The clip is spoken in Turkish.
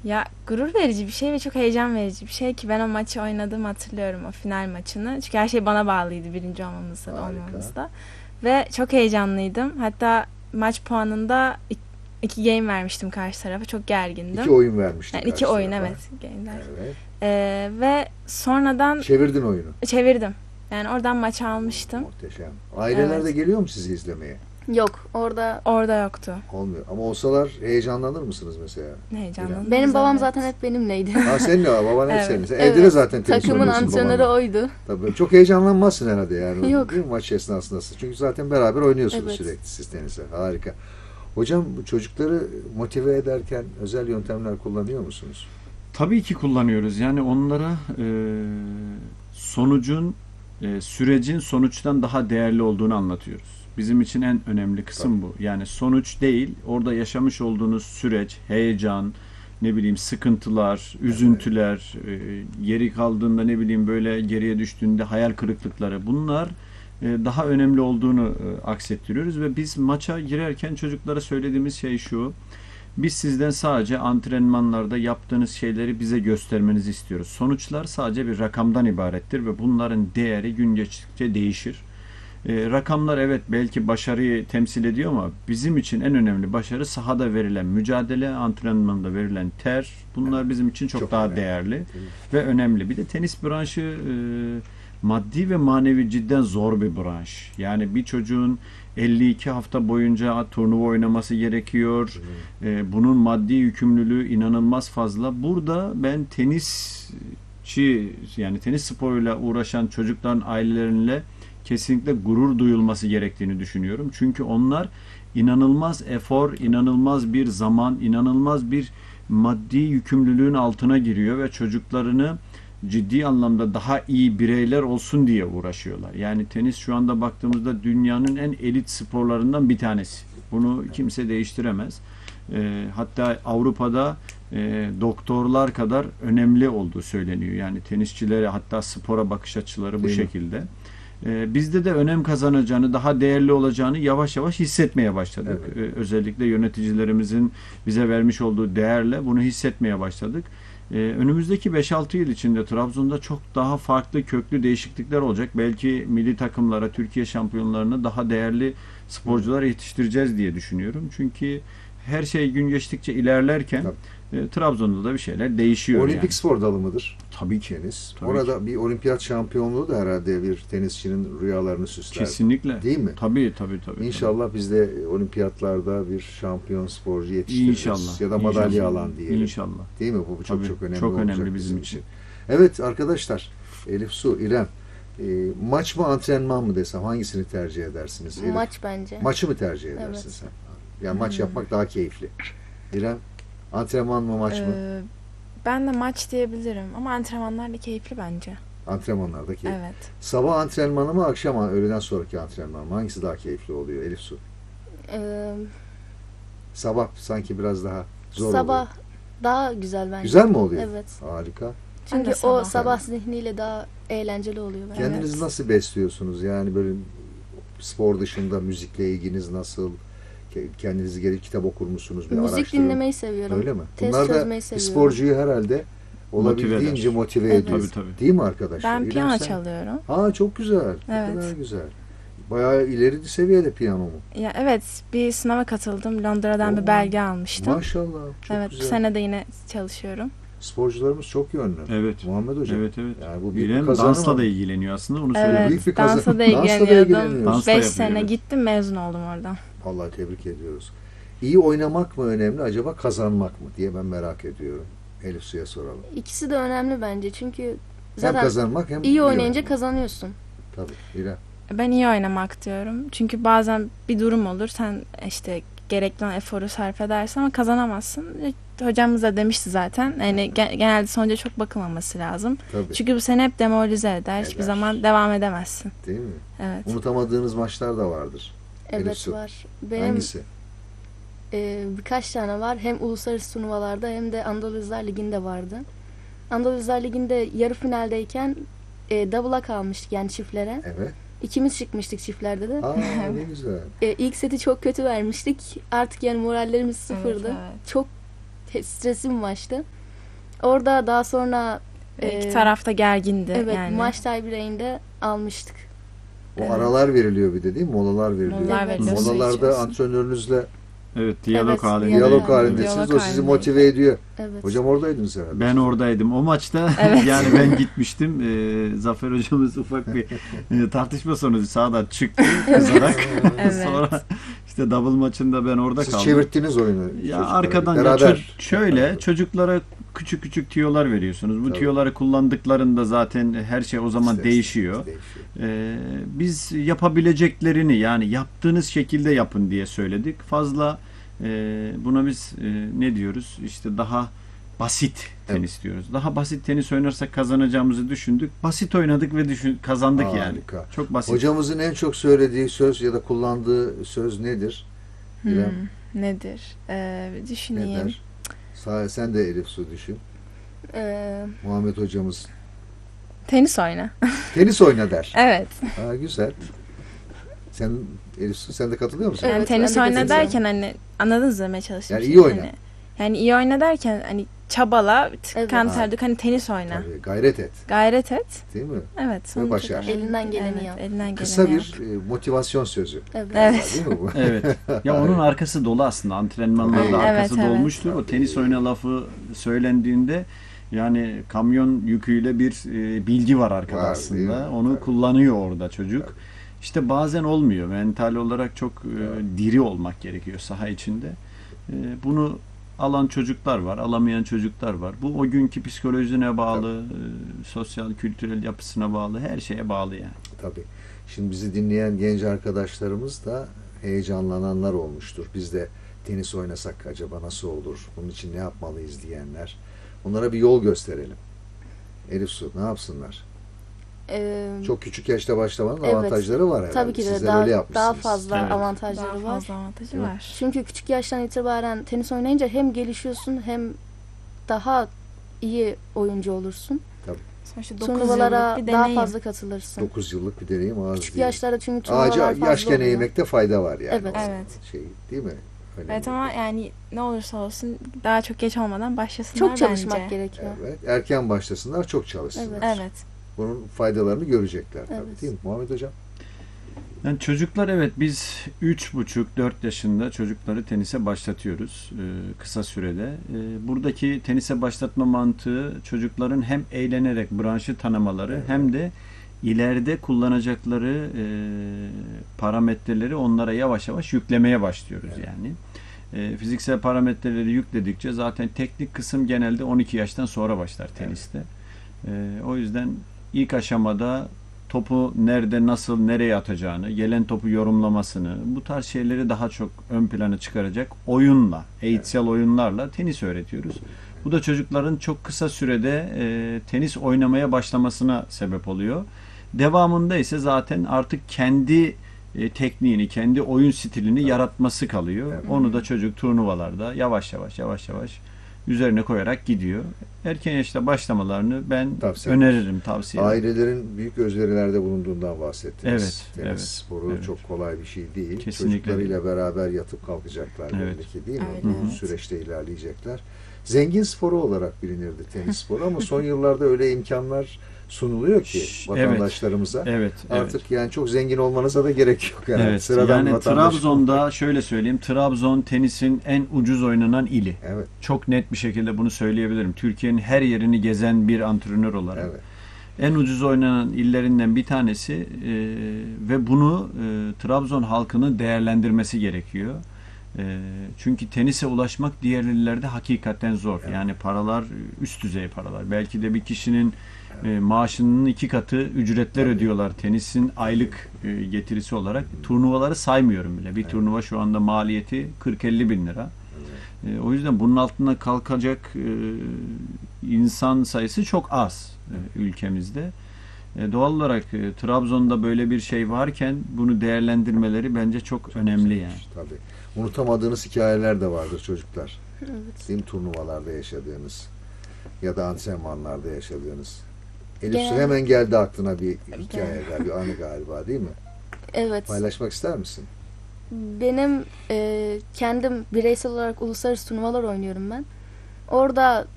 Ya gurur verici bir şey ve çok heyecan verici bir şey ki ben o maçı oynadım, hatırlıyorum o final maçını. Çünkü her şey bana bağlıydı, birinci olmamızda da Harika. olmamızda. Ve çok heyecanlıydım. Hatta maç puanında iki game vermiştim karşı tarafa. Çok İki gergindim. oyun vermiştin Yani iki karşı oyun, evet, tarafa. game'ler. Evet. Ve sonradan Çevirdin oyunu. çevirdim. Yani oradan maç almıştım. Muhteşem. Aileler de Evet. geliyor mu sizi izlemeye? Yok, orada Orada yoktu. Olmuyor. Ama olsalar heyecanlanır mısınız mesela? Heyecanlandım. benim babam Evet. zaten hep benimleydi. Ha senin de baban hep Evet. senin. Sen Evet. evde de zaten tenis Takımın oynuyorsun antrenörü babanla. oydu. Tabii çok heyecanlanmazsın herhalde yani. Yok. Değil mi maç esnasında? Çünkü zaten beraber oynuyorsunuz Evet. sürekli siz tenise. Harika. Hocam bu çocukları motive ederken özel yöntemler kullanıyor musunuz? Tabii ki kullanıyoruz. Yani onlara sonucun, sürecin sonuçtan daha değerli olduğunu anlatıyoruz. Bizim için en önemli kısım bu. Yani sonuç değil, orada yaşamış olduğunuz süreç, heyecan, ne bileyim sıkıntılar, üzüntüler, yeri kaldığında ne bileyim böyle geriye düştüğünde hayal kırıklıkları, bunlar daha önemli olduğunu aksettiriyoruz ve biz maça girerken çocuklara söylediğimiz şey şu: biz sizden sadece antrenmanlarda yaptığınız şeyleri bize göstermenizi istiyoruz. Sonuçlar sadece bir rakamdan ibarettir ve bunların değeri gün geçtikçe değişir. Rakamlar evet belki başarıyı temsil ediyor ama bizim için en önemli başarı sahada verilen mücadele, antrenmanda verilen ter. Bunlar bizim için çok daha önemli. değerli ve önemli. Bir de tenis branşı maddi ve manevi cidden zor bir branş. Yani bir çocuğun 52 hafta boyunca turnuva oynaması gerekiyor. Bunun maddi yükümlülüğü inanılmaz fazla. Burada ben yani tenis sporuyla uğraşan çocukların aileleriyle kesinlikle gurur duyulması gerektiğini düşünüyorum. Çünkü onlar inanılmaz efor, inanılmaz bir zaman, inanılmaz bir maddi yükümlülüğün altına giriyor ve çocuklarını ciddi anlamda daha iyi bireyler olsun diye uğraşıyorlar. Yani tenis şu anda baktığımızda dünyanın en elit sporlarından bir tanesi. Bunu kimse değiştiremez. Hatta Avrupa'da doktorlar kadar önemli olduğu söyleniyor. Yani tenisçilere, hatta spora bakış açıları bu Değil mi? şekilde. Bizde de önem kazanacağını, daha değerli olacağını yavaş yavaş hissetmeye başladık. Evet. Özellikle yöneticilerimizin bize vermiş olduğu değerle bunu hissetmeye başladık. Önümüzdeki 5-6 yıl içinde Trabzon'da çok daha farklı, köklü değişiklikler olacak. Belki milli takımlara, Türkiye şampiyonlarına daha değerli sporcular yetiştireceğiz diye düşünüyorum. Çünkü her şey gün geçtikçe ilerlerken Trabzon'da da bir şeyler değişiyor. Olimpik yani. spor dalı mıdır? Tabii ki. Tenis. Tabii Orada bir olimpiyat şampiyonluğu da herhalde bir tenisçinin rüyalarını süsler. Kesinlikle. Değil mi? Tabii. İnşallah biz de olimpiyatlarda bir şampiyon sporcu yetiştiririz. İnşallah. Ya da madalya İnşallah. alan diyelim. İnşallah. Değil mi? Bu çok Tabii. çok önemli Çok olacak önemli bizim için. Evet arkadaşlar, Elif Su, İrem, maç mı antrenman mı desem hangisini tercih edersiniz? Elif? Maç bence. Maçı mı tercih edersin Evet. sen? Yani maç yapmak daha keyifli. İrem, antrenman mı maç mı? Ben de maç diyebilirim ama antrenmanlar da keyifli bence. Antrenmanlar da keyifli. Evet. Sabah antrenmanı mı, akşam öğleden sonraki antrenman mı? Hangisi daha keyifli oluyor Elif Su? Ee, Sabah sanki biraz daha zor sabah oluyor. daha güzel bence. Güzel mi oluyor? Evet. Harika. Çünkü Ben de o sabah. sabah zihniyle daha eğlenceli oluyor bence. Kendinizi nasıl besliyorsunuz? Yani böyle spor dışında müzikle ilginiz nasıl? Kendinizi geri kitap okur musunuz? Bir Müzik araştırın. dinlemeyi seviyorum. Öyle mi? Test Bunlar da çözmeyi bir seviyorum. sporcuyu herhalde olabildiğince eder. motive Evet. ediyor. Tabii. Değil mi arkadaşlar? Ben İrem, piyano sen- çalıyorum. Aa çok güzel. Ne Evet. kadar güzel. Bayağı ileri seviyede piyano mu? Ya evet, bir sınava katıldım. Londra'dan Oo. bir belge almıştım. Maşallah. Çok Evet, bu güzel. sene de yine çalışıyorum. Sporcularımız çok yönlü. Evet. Muhammed Hocam. Evet. Yani bu büyük bir İrem kazanım dansla ama. da ilgileniyor aslında. Onu Evet, söyleyeyim. Büyük bir kazan- dansa da Dansla da ilgileniyordum. ilgileniyorsun. Dans da 5 yapıyor, sene evet. gittim, mezun oldum oradan. Vallahi tebrik ediyoruz. İyi oynamak mı önemli acaba kazanmak mı diye ben merak ediyorum. Elif Su'ya soralım. İkisi de önemli bence. Çünkü Hem zaten kazanmak hem iyi oynayınca oynamak. kazanıyorsun. Tabii. İrem. Ben iyi oynamak diyorum. Çünkü bazen bir durum olur. Sen işte gerekli olan eforu sarf edersin ama kazanamazsın. Hocamız da demişti zaten. Yani genelde sonuca çok bakılmaması lazım. Tabii. Çünkü bu seni hep demoralize eder. Hiçbir Eder. zaman devam edemezsin. Değil mi? Evet. Unutamadığınız maçlar da vardır. Elif Evet Su. var. Benim Hangisi? birkaç tane var. Hem uluslararası turnuvalarda hem de Anadolular Ligi'nde vardı. Anadolular Ligi'nde yarı finaldeyken double'a kalmıştık yani çiftlere. Evet. İkimiz çıkmıştık çiftlerde de. Aa ne güzel. İlk seti çok kötü vermiştik. Artık yani morallerimiz sıfırdı. Evet. Çok stresli bir maçtı. Orada daha sonra İki taraf da gergindi evet, yani. maç tiebreak'inde almıştık. O aralar veriliyor bir de değil mi? Molalar veriliyor. Molalar veriliyor, su Molalarda içiyorsun. antrenörünüzle Evet, diyalog Evet, halinde. diyalog Yani, halindesiniz. diyalog O sizi halindeyiz. motive ediyor. Evet. Hocam oradaydınız herhalde. Ben oradaydım. O maçta Evet. yani ben gitmiştim. Zafer hocamız ufak bir tartışma sonucu sahadan çıktı kızarak. Evet. Sonra işte double maçında ben orada Siz kaldım. çevirttiniz oyunu. Ya çocuklara. arkadan ya Beraber. şöyle çocuklara küçük küçük tüyolar veriyorsunuz. Bu Tabii. tüyoları kullandıklarında zaten her şey o zaman İster değişiyor. istemez değişiyor. Biz yapabileceklerini yani yaptığınız şekilde yapın diye söyledik. Fazla buna biz ne diyoruz? İşte daha basit tenis diyoruz. Daha basit tenis oynarsak kazanacağımızı düşündük. Basit oynadık ve kazandık yani. Harika. Çok basit. Hocamızın en çok söylediği söz ya da kullandığı söz nedir? İrem, Nedir? Bir düşüneyim. ne der? Sen de Elif Su düşün. Muhammed hocamız Tenis oyna. tenis oyna der. Evet. Ha, güzel. Sen Elif Su, sen de katılıyor musun? Evet, Yani tenis ben de oyna katılıyorum. derken hani anladınız mı demeye çalıştım. Yani iyi oyna. Yani iyi oyna derken hani çabala, Evet. kanter, hani tenis oyna. Tabii, gayret et. Gayret et. Değil mi? Evet. sonuç başar. olarak. Elinden geleni Evet, yap. Elinden Kısa geleni bir motivasyon sözü. Evet. Evet. Değil mi bu? Evet. Ya onun arkası dolu aslında. Antrenmanlarda Evet, arkası evet. dolmuştur. O tenis oyna lafı söylendiğinde yani kamyon yüküyle bir bilgi var arkada Var, aslında. değil mi? Onu Tabii. kullanıyor orada çocuk. Tabii. İşte bazen olmuyor. Mental olarak çok diri olmak gerekiyor saha içinde. Bunu alan çocuklar var, alamayan çocuklar var. Bu o günkü psikolojisine bağlı, sosyal, kültürel yapısına bağlı, her şeye bağlı yani. Tabii. Şimdi bizi dinleyen genç arkadaşlarımız da heyecanlananlar olmuştur. Biz de tenis oynasak acaba nasıl olur? Bunun için ne yapmalıyız diyenler. Onlara bir yol gösterelim. Elif Su, ne yapsınlar? Çok küçük yaşta başlamanın Evet. avantajları var herhalde. Tabii ki de Sizler daha, öyle yapmışsınız. daha fazla Evet. avantajları Daha var. fazla avantajı Evet. var. Çünkü küçük yaştan itibaren tenis oynayınca hem gelişiyorsun hem daha iyi oyuncu olursun. Sonuçta 9 Turnuvalara yıllık bir daha deneyim. fazla katılırsın. 9 yıllık bir deneyim az Küçük değil. yaşlarda çünkü turnuvalar Ağaca fazla yaş gene oluyor. eğmekte fayda var yani. Evet. O Evet. Şey, değil mi? Önemli. Evet ama yani ne olursa olsun daha çok geç olmadan başlasınlar Çok bence. çalışmak gerekiyor. Evet. Erken başlasınlar, çok çalışsınlar. Evet. Evet. Bunun faydalarını görecekler tabii, Evet. değil mi? Muhammed Hocam? Yani çocuklar evet biz 3,5-4 yaşında çocukları tenise başlatıyoruz kısa sürede. Buradaki tenise başlatma mantığı çocukların hem eğlenerek branşı tanımaları hem de ileride kullanacakları parametreleri onlara yavaş yavaş yüklemeye başlıyoruz yani. Fiziksel parametreleri yükledikçe zaten teknik kısım genelde 12 yaştan sonra başlar teniste. O yüzden ilk aşamada topu nerede, nasıl, nereye atacağını, gelen topu yorumlamasını, bu tarz şeyleri daha çok ön plana çıkaracak oyunla, eğitsel oyunlarla tenis öğretiyoruz. Bu da çocukların çok kısa sürede tenis oynamaya başlamasına sebep oluyor. Devamında ise zaten artık kendi tekniğini, kendi oyun stilini yaratması kalıyor. Evet. Onu da çocuk turnuvalarda yavaş yavaş üzerine koyarak gidiyor. Erken yaşta başlamalarını ben Tavsiye öneririm, tavsiye ederim. Ailelerin büyük özverilerde bulunduğundan bahsettiniz. Evet, Tenis evet, sporu evet. çok kolay bir şey değil. Kesinlikle Çocuklarıyla beraber yatıp kalkacaklar Evet. belli ki, değil mi? Öyle, Bu evet. süreçte ilerleyecekler. Zengin sporu olarak bilinirdi tenis sporu ama son yıllarda öyle imkanlar sunuluyor ki Evet. vatandaşlarımıza. Evet, Artık yani çok zengin olmanıza da gerek yok herhalde. evet. Sıradan Yani vatandaş. Trabzon'da şöyle söyleyeyim, Trabzon tenisin en ucuz oynanan ili. Evet, Çok net bir şekilde bunu söyleyebilirim. Türkiye'nin her yerini gezen bir antrenör olarak. evet. En ucuz oynanan illerinden bir tanesi ve bunu Trabzon halkının değerlendirmesi gerekiyor. Çünkü tenise ulaşmak diğer illerde hakikaten zor. Evet. Yani paralar üst düzey paralar. Belki de bir kişinin maaşının 2 katı ücretler ödüyorlar tenisin aylık getirisi olarak. Turnuvaları saymıyorum bile. Bir turnuva şu anda maliyeti 40-50 bin lira. O yüzden bunun altına kalkacak insan sayısı çok az ülkemizde. Doğal olarak Trabzon'da böyle bir şey varken bunu değerlendirmeleri bence çok önemli yani. Tabii. Unutamadığınız hikayeler de vardır çocuklar. Evet. Değil mi? Turnuvalarda yaşadığınız ya da antrenmanlarda yaşadığınız. Elif Su Genel- hemen geldi aklına bir hikaye, bir anı galiba, değil mi? Evet. Paylaşmak ister misin? Benim kendim bireysel olarak uluslararası turnuvalar oynuyorum ben. Orada